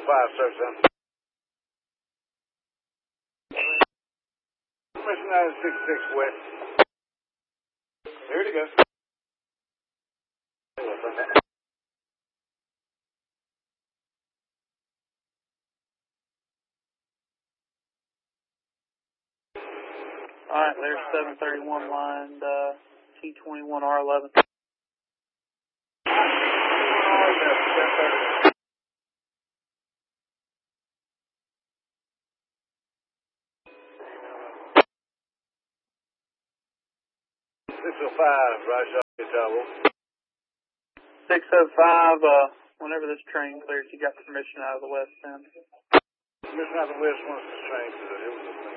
search them. Mission 966 West. Here to go. Alright, there's 731 line T21R11. Roger, Tower. 605, whenever this train clears, you got permission out of the west end. Permission out of the west once this train clears.